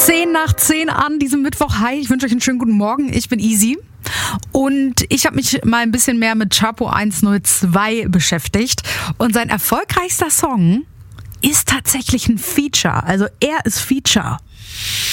10:10 an diesem Mittwoch. Hi, ich wünsche euch einen schönen guten Morgen. Ich bin Easy. Und ich habe mich mal ein bisschen mehr mit Chapo 102 beschäftigt. Und sein erfolgreichster Song ist tatsächlich ein Feature. Also er ist Feature.